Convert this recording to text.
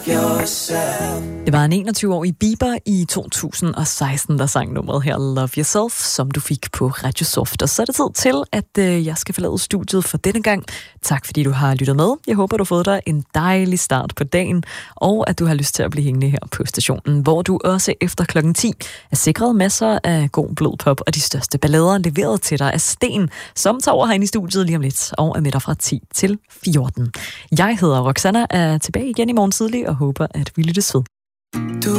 Det var en 21-årig Bieber i 2016, der sang nummeret her, Love Yourself, som du fik på Radio Soft. Og så er det tid til, at jeg skal forlade studiet for denne gang. Tak fordi du har lyttet med. Jeg håber, du har fået dig en dejlig start på dagen, og at du har lyst til at blive hængende her på stationen, hvor du også efter klokken 10 er sikret masser af god blød pop og de største ballader leveret til dig af Sten, som tager over herinde i studiet lige om lidt og er med dig fra 10 til 14. Jeg hedder Roxanna, er tilbage igen i morgen tidlig og håber, at vi lyttes ved.